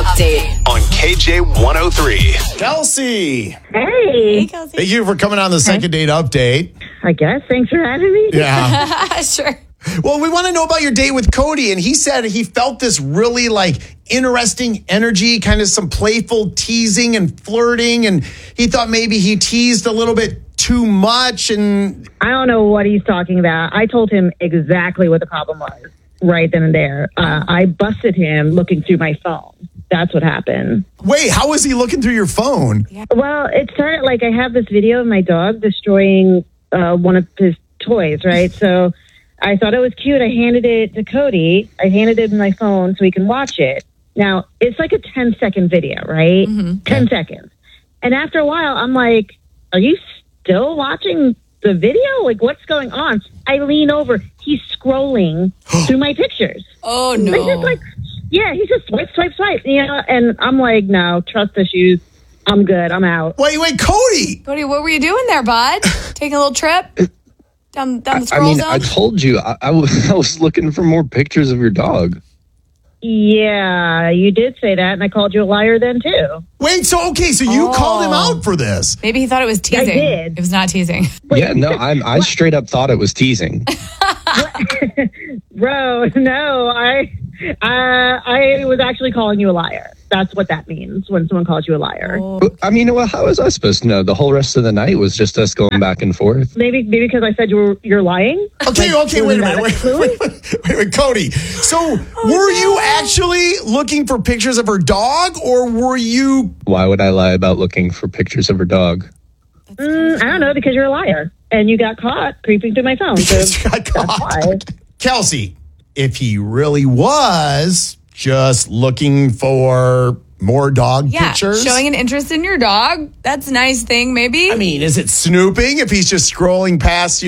update on KJ103. Kelsey. Hey, Kelsey. Thank you for coming on the second date update. I guess. Thanks for having me. Yeah. Sure. Well, we want to know about your date with Cody. And he said he felt this really interesting energy, kind of some playful teasing and flirting. And he thought maybe he teased a little bit too much. And I don't know what he's talking about. I told him exactly what the problem was right then and there. I busted him looking through my phone. That's what happened. wait, how was he looking through your phone? Well, it started I have this video of my dog destroying one of his toys, right? So I thought it was cute. I handed it to Cody. I handed him my phone so he can watch it. Now, it's like a 10-second video, right? 10 seconds. And after a while, I'm like, are you still watching the video? What's going on? I lean over. He's scrolling through my pictures. Oh, no. He's just swipe, and I'm like, no, trust issues. I'm good. I'm out. Wait, Cody. Cody, what were you doing there, bud? Taking a little trip down the scroll zone? I told you I was looking for more pictures of your dog. Yeah, you did say that, and I called you a liar then, too. Wait, so you called him out for this. Maybe he thought it was teasing. I did. It was not teasing. Yeah, no, I straight up thought it was teasing. Bro, no, I was actually calling you a liar. That's what that means when someone calls you a liar. I mean, well, how was I supposed to know? The whole rest of the night was just us going back and forth. Maybe because I said you're lying. Okay, wait a minute. Wait, Cody. So were you actually looking for pictures of her dog, or were you... Why would I lie about looking for pictures of her dog? I don't know, because you're a liar. And you got caught creeping through my phone. Because you got caught. Kelsey, if he really was just looking for more dog pictures... showing an interest in your dog. That's a nice thing, maybe. I mean, is it snooping if he's just scrolling past,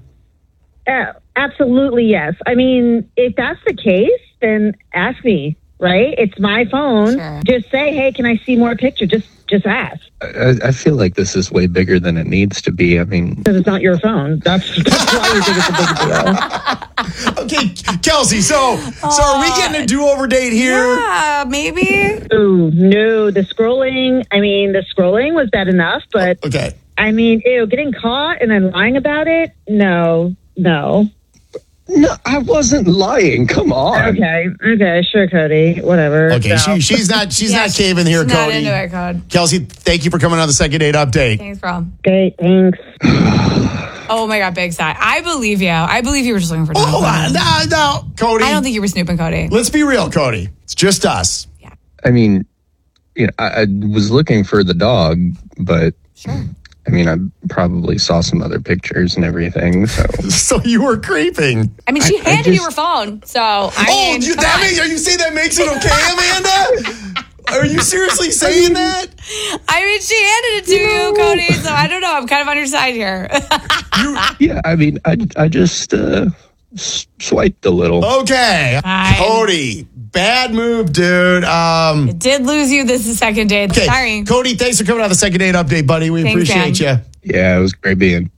Absolutely, yes. I mean, if that's the case, then ask me, right? It's my phone. Sure. Just say, hey, can I see more pictures? Just ask. I feel like this is way bigger than it needs to be. I mean... Because it's not your phone. That's why you think it's a big deal. Okay, Kelsey, so are we getting a do-over date here? Yeah, maybe. Ooh, no, the scrolling was bad enough, but... Okay. I mean, getting caught and then lying about it? No. No, I wasn't lying. Come on. Okay, sure, Cody. Whatever. Okay, so. she's not caving here, she's Cody. Not into it, Cody. Kelsey, thank you for coming on the second date update. Thanks, bro. Okay, thanks. Oh my God, big sigh. I believe you. I believe you were just looking for dog. Hold on, no, Cody. I don't think you were snooping, Cody. Let's be real, Cody. It's just us. Yeah. I mean, I was looking for the dog, but... Sure. I mean, I probably saw some other pictures and everything, so... So you were creeping. I mean, she handed you her phone, so are you saying that makes it okay, Amanda? Are you seriously saying that? I mean, she handed it to you, Cody, so I don't know. I'm kind of on your side here. Yeah, I mean, I just swiped a little. Okay. Fine. Cody, bad move, dude. It did lose you. This is second date. Okay. Sorry. Cody, thanks for coming on the second date update, buddy. We Thanks, appreciate you. Yeah, it was great being.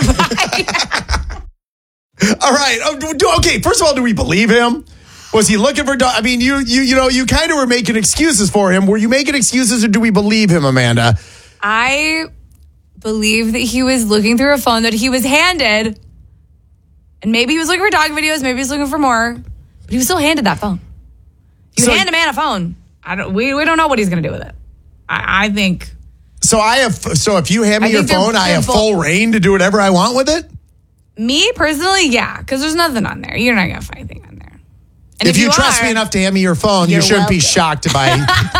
All right. Okay, first of all, do we believe him? Was he looking for dog? I mean, you kind of were making excuses for him. Were you making excuses, or do we believe him, Amanda? I believe that he was looking through a phone that he was handed, and maybe he was looking for dog videos, maybe he was looking for more, but he was still handed that phone. You hand a man a phone. We don't know what he's going to do with it. I think. So if you hand me your phone, I have full reign to do whatever I want with it? Me personally, yeah, because there's nothing on there. You're not going to find anything on there. And if you trust me enough to hand me your phone, you shouldn't be shocked by.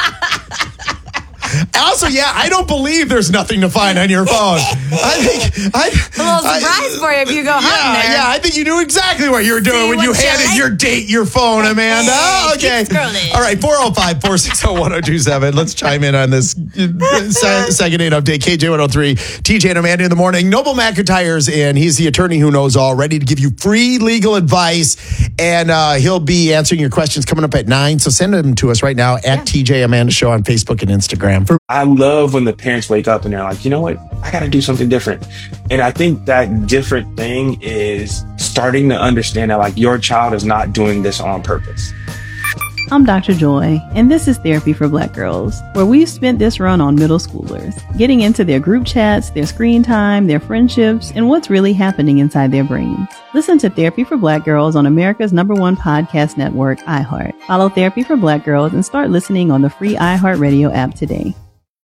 Also, I don't believe there's nothing to find on your phone. I'm a little surprise for you if you go hunting there. Yeah, I think you knew exactly what you were doing when you handed your date your phone, Amanda. Okay. All right, 405-460-1027. Let's chime in on this second date update. KJ103, TJ and Amanda in the morning. Noble McIntyre's in. He's the attorney who knows all, ready to give you free legal advice. And he'll be answering your questions coming up at 9. So send them to us right now at TJ Amanda Show on Facebook and Instagram. I love when the parents wake up and they're like, you know what? I got to do something different. And I think that different thing is starting to understand that your child is not doing this on purpose. I'm Dr. Joy, and this is Therapy for Black Girls, where we've spent this run on middle schoolers, getting into their group chats, their screen time, their friendships, and what's really happening inside their brains. Listen to Therapy for Black Girls on America's #1 podcast network, iHeart. Follow Therapy for Black Girls and start listening on the free iHeartRadio app today.